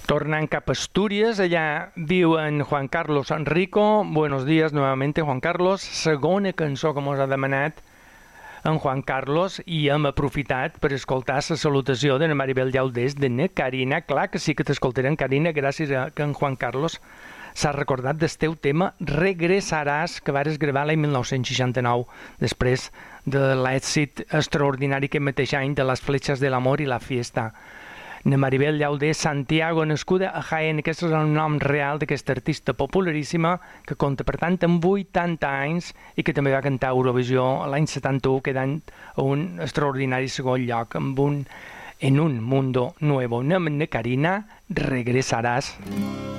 Tornant cap a Astúries, allà viu en Juan Carlos Enrico. Buenos días nuevamente, Juan Carlos. Segona cançó que mos ha demanat en Juan Carlos i hem aprofitat per escoltar la salutació de na Maribel Llaudés, de na Carina. Clar que sí que t'escoltarem, Carina, gràcies a que en Juan Carlos s'ha recordat del teu tema Regresaràs, que vares gravar l'any 1969, després de l'èxit extraordinari que mateix any de Les Flechas del Amor i La Fiesta. Na Maribel Llaudés Santiago, nascuda a Jaén. Aquest és el nom real d'aquesta artista popularíssima que compta, per tant, amb 80 anys i que també va cantar a Eurovisió l'any 71, quedant a un extraordinari segon lloc En un mundo nuevo. Anem, Carina, Regresaràs.